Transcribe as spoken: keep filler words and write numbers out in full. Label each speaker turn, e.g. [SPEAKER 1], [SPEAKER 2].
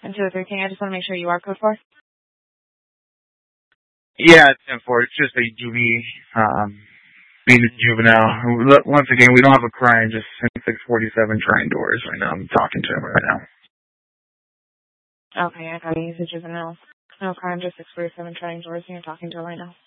[SPEAKER 1] And two oh three King, I just want to make sure you are code four.
[SPEAKER 2] Yeah, it's ten four. It's just a juvie, um, being a juvenile. Once again, we don't have a crime, just six forty-seven trying doors right now. I'm talking to him right now.
[SPEAKER 1] Okay, I got you. He's a juvenile. No crime, just six forty-seven trying doors, and you're talking to him right now.